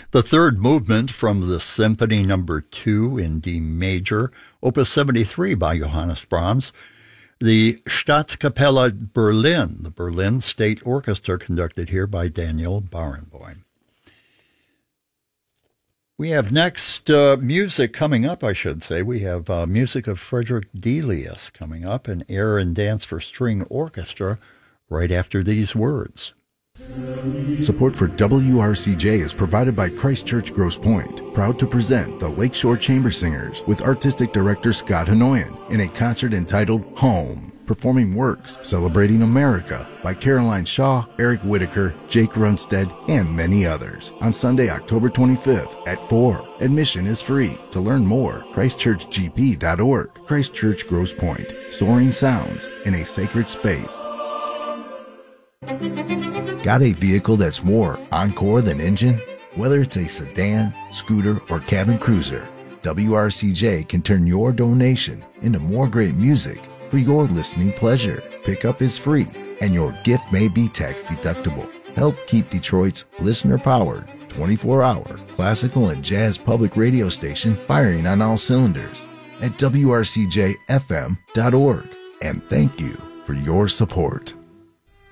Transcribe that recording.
The third movement from the Symphony Number 2 in D major, Opus 73 by Johannes Brahms. The Staatskapelle Berlin, the Berlin State Orchestra, conducted here by Daniel Barenboim. We have next music coming up, I should say. We have music of Frederick Delius coming up, an Air and Dance for String Orchestra, right after these words. Support for WRCJ is provided by Christ Church Grosse Pointe, proud to present the Lakeshore Chamber Singers with Artistic Director Scott Hanoyan in a concert entitled Home, performing works celebrating America by Caroline Shaw, Eric Whitaker, Jake Runstead, and many others on Sunday, October 25th at 4. Admission is free. To learn more, christchurchgp.org. Christ Church Grosse Pointe, soaring sounds in a sacred space. Got a vehicle that's more encore than engine? Whether it's a sedan, scooter, or cabin cruiser, WRCJ can turn your donation into more great music for your listening pleasure. Pickup is free, and your gift may be tax deductible. Help keep Detroit's listener-powered, 24-hour classical and jazz public radio station firing on all cylinders at WRCJFM.org. And thank you for your support.